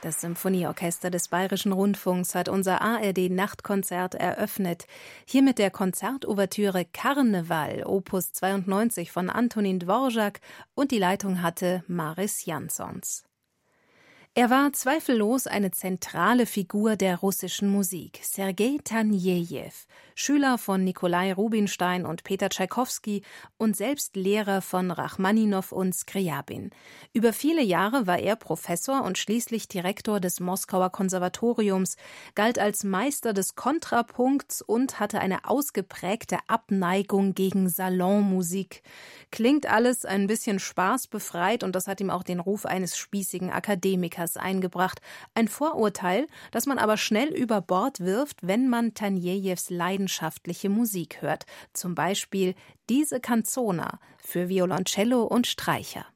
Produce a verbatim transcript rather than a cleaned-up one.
Das Symphonieorchester des Bayerischen Rundfunks hat unser A R D-Nachtkonzert eröffnet. Hier mit der Konzertouvertüre Karneval, Opus zweiundneunzig von Antonín Dvořák, und die Leitung hatte Maris Jansons. Er war zweifellos eine zentrale Figur der russischen Musik, Sergei Tanejew, Schüler von Nikolai Rubinstein und Peter Tschaikowski und selbst Lehrer von Rachmaninow und Skriabin. Über viele Jahre war er Professor und schließlich Direktor des Moskauer Konservatoriums, galt als Meister des Kontrapunkts und hatte eine ausgeprägte Abneigung gegen Salonmusik. Klingt alles ein bisschen spaßbefreit und das hat ihm auch den Ruf eines spießigen Akademikers eingebracht. Ein Vorurteil, das man aber schnell über Bord wirft, wenn man Tanejews leidenschaftliche Musik hört. Zum Beispiel diese Canzona für Violoncello und Streicher.